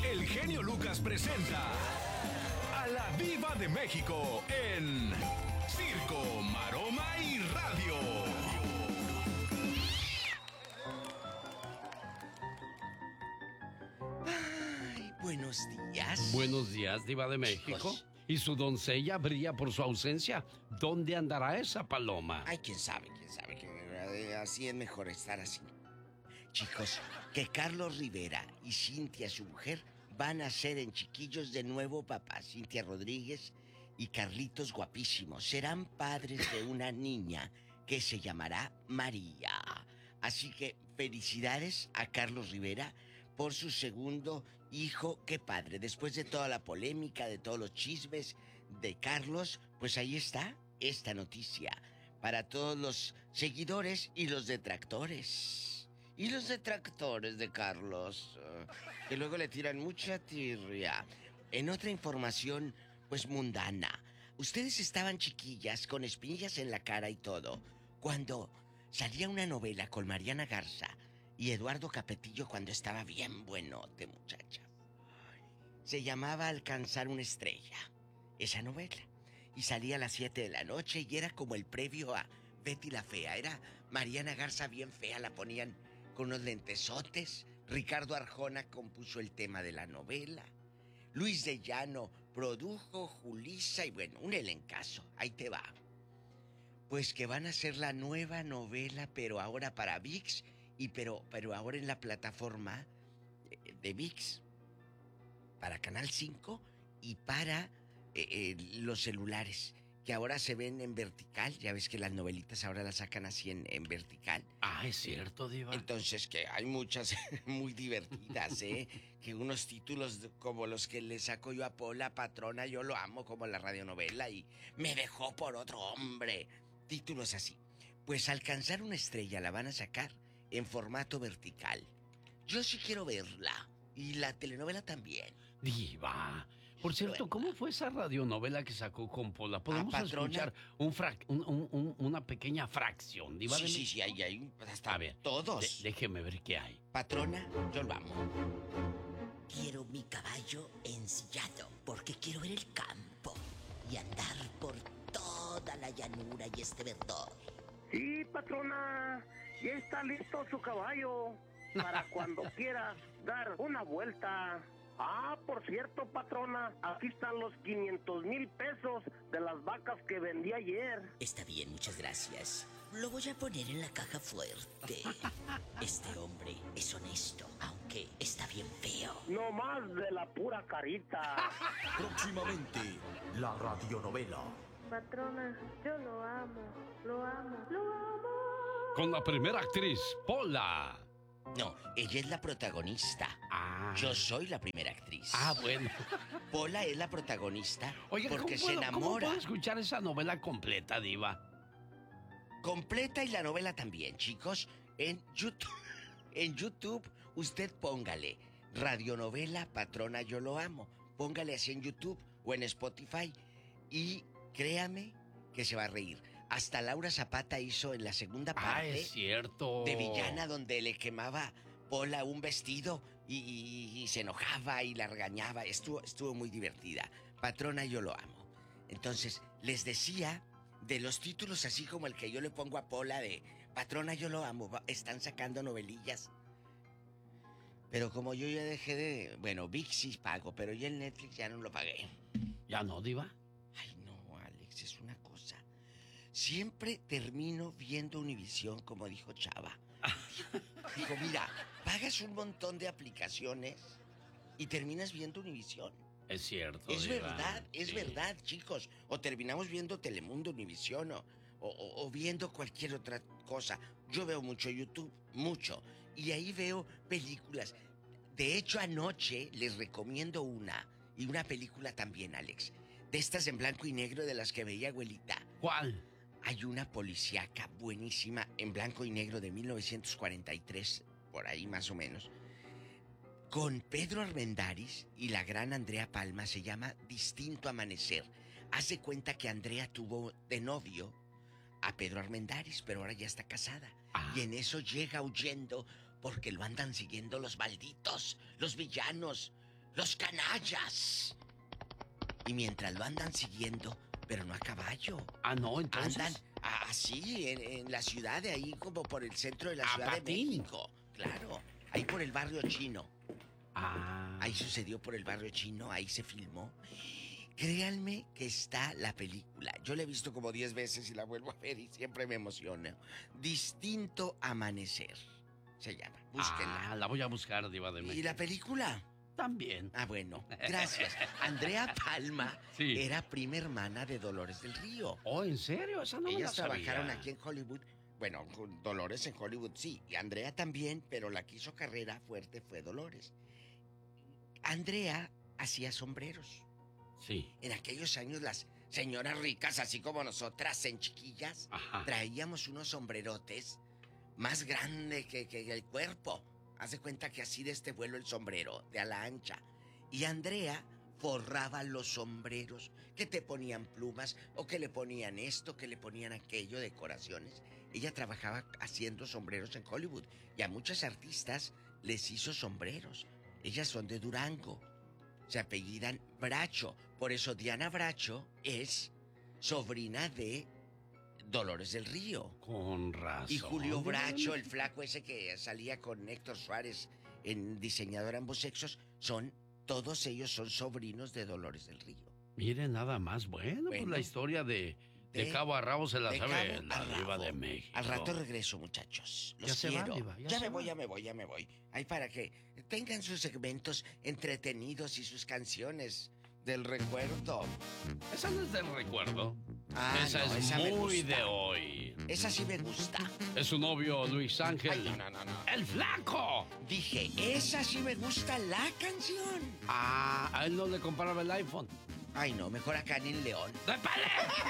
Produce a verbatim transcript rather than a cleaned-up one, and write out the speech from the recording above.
el genio Lucas presenta a la Diva de México en Circo, Maroma y Radio. Ay, buenos días. Buenos días, Diva de México. Chicos. Y su doncella brilla por su ausencia. ¿Dónde andará esa paloma? Ay, quién sabe, quién sabe. Que así es mejor estar así. Chicos, que Carlos Rivera y Cintia, su mujer, van a ser en chiquillos de nuevo papá. Cintia Rodríguez y Carlitos guapísimos. Serán padres de una niña que se llamará María. Así que felicidades a Carlos Rivera por su segundo hijo. Qué padre. Después de toda la polémica, de todos los chismes de Carlos, pues ahí está esta noticia para todos los seguidores y los detractores. Y los detractores de Carlos, uh, que luego le tiran mucha tirria. En otra información, pues mundana. Ustedes estaban chiquillas, con espinillas en la cara y todo, cuando salía una novela con Mariana Garza y Eduardo Capetillo cuando estaba bien buenote, muchacha. Se llamaba Alcanzar una estrella, esa novela. Y salía a las siete de la noche y era como el previo a Betty la Fea. Era Mariana Garza bien fea, la ponían con unos lentesotes. Ricardo Arjona compuso el tema de la novela. Luis de Llano produjo, Julissa y bueno, un elencazo. Ahí te va. Pues que van a hacer la nueva novela, pero ahora para ViX y pero, pero ahora en la plataforma de ViX, para Canal cinco y para eh, eh, los celulares, que ahora se ven en vertical. Ya ves que las novelitas ahora las sacan así en, en vertical. Ah, es cierto, Diva. Entonces, que hay muchas muy divertidas, ¿eh? Que unos títulos como los que le saco yo a Pola, Patrona, yo lo amo, como la radionovela, y me dejó por otro hombre. Títulos así. Pues Alcanzar una estrella la van a sacar en formato vertical. Yo sí quiero verla. Y la telenovela también. Diva. Por cierto, ¿cómo fue esa radionovela que sacó con Pola? ¿Podemos Ah, Patrona. escuchar un frac- un- un- un- una pequeña fracción, Diva? Sí, de sí, México? sí, ahí hay hasta A ver, todos. de- déjeme ver qué hay. Patrona, yo lo amo. Quiero mi caballo ensillado porque quiero ver el campo y andar por toda la llanura y este verdor. Sí, patrona, ya está listo su caballo para cuando quiera dar una vuelta. Ah, por cierto, patrona, aquí están los quinientos mil pesos de las vacas que vendí ayer. Está bien, muchas gracias. Lo voy a poner en la caja fuerte. Este hombre es honesto, aunque está bien feo. No más de la pura carita. Próximamente, la radionovela. Patrona, yo lo amo, lo amo, lo amo. Con la primera actriz, Pola. No, ella es la protagonista. Ah. Yo soy la primera actriz. Ah, bueno. Pola es la protagonista Oiga, porque ¿cómo se puedo, ¿cómo enamora. puedo escuchar esa novela completa, Diva? Completa y la novela también, chicos. En YouTube, en YouTube, usted póngale radionovela Patrona, yo lo amo. Póngale así en YouTube o en Spotify y créame que se va a reír. Hasta Laura Zapata hizo en la segunda parte. Ah, es cierto. De villana, donde le quemaba Pola un vestido y, y- y se enojaba y la regañaba. Estuvo, estuvo muy divertida. Patrona, yo lo amo. Entonces, les decía de los títulos así como el que yo le pongo a Pola de Patrona, yo lo amo. Va- Están sacando novelillas. Pero como yo ya dejé de... Bueno, ViX sí pago, pero yo el Netflix ya no lo pagué. ¿Ya no, Diva? Ay, no, Alex, es una cosa. Siempre termino viendo Univisión, como dijo Chava. Digo, mira, pagas un montón de aplicaciones y terminas viendo Univisión. Es cierto, Es Diva. verdad, es Sí. verdad, chicos. O terminamos viendo Telemundo, Univisión o, o, o- o viendo cualquier otra cosa. Yo veo mucho YouTube, mucho. Y ahí veo películas. De hecho, anoche les recomiendo una. Y una película también, Alex. De estas en blanco y negro de las que veía abuelita. ¿Cuál? Hay una policíaca buenísima en blanco y negro de mil novecientos cuarenta y tres, por ahí más o menos, con Pedro Armendáriz y la gran Andrea Palma. Se llama Distinto Amanecer. Hace cuenta que Andrea tuvo de novio a Pedro Armendáriz, pero ahora ya está casada. Ah. Y en eso llega huyendo porque lo andan siguiendo los malditos, los villanos, ¡Los canallas! Y mientras lo andan siguiendo, pero no a caballo. Ah, no, entonces. Andan así, en, en la ciudad de ahí, como por el centro de la A Ciudad patín. de México. Claro, ahí por el barrio chino. Ah. Ahí sucedió por el barrio chino, ahí se filmó. Créanme que está la película. Yo la he visto como diez veces y la vuelvo a ver y siempre me emociona. Distinto Amanecer se llama. Búsquenla. Ah, la voy a buscar, Diva de ¿Y México. la película? También. Ah, bueno, gracias. Andrea Palma Sí. era prima hermana de Dolores del Río. Oh, ¿en serio? Esa no me Ellas la sabía. trabajaron aquí en Hollywood. Bueno, con Dolores en Hollywood sí, y Andrea también, pero la que hizo carrera fuerte fue Dolores. Andrea hacía sombreros. Sí. En aquellos años las señoras ricas, así como nosotras en chiquillas, Ajá. traíamos unos sombrerotes más grandes que, que el cuerpo. Haz de cuenta que así de este vuelo el sombrero, de ala ancha. Y Andrea forraba los sombreros, que te ponían plumas, o que le ponían esto, que le ponían aquello, decoraciones. Ella trabajaba haciendo sombreros en Hollywood, y a muchas artistas les hizo sombreros. Ellas son de Durango, se apellidan Bracho. Por eso Diana Bracho es sobrina de Dolores del Río. Con razón. Y Julio Diva de Bracho, el México. flaco ese que salía con Héctor Suárez en Diseñador Ambos Sexos, son, todos ellos son sobrinos de Dolores del Río. Mire, nada más. Bueno, pues Bueno. la historia de, de, De- cabo a rabo se la de sabe cabo la a Diva rabo. de México. Al rato regreso, muchachos. Los Ya se va, quiero. Diva, ya ya se me voy, va. ya me voy, ya me voy. Ahí para que tengan sus segmentos entretenidos y sus canciones del recuerdo. Esa no es del recuerdo. Ah, esa no, es esa me muy gusta. de hoy. Esa sí me gusta. Es su novio Luis Ángel. Ay, no, no, no, no. ¡El flaco! Dije, esa sí me gusta la canción. Ah, a él no le comparaba el iPhone. Ay, no, mejor acá en el León. ¡Dépale!